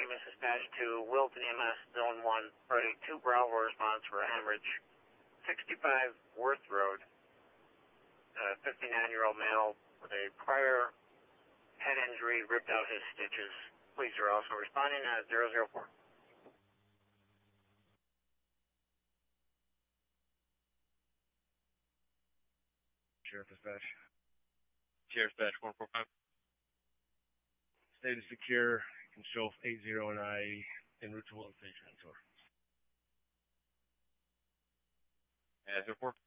EMS dispatch to Wilton EMS Zone 1 for a 2 Bravo response for a hemorrhage. 65 Worth Road. 59-year-old male with a prior head injury, ripped out his stitches. Police are also responding at 004. Sheriff Dispatch. Sheriff Dispatch 145. State is secure. You can show 80 and IE en route to Wilton State Transport. As 04.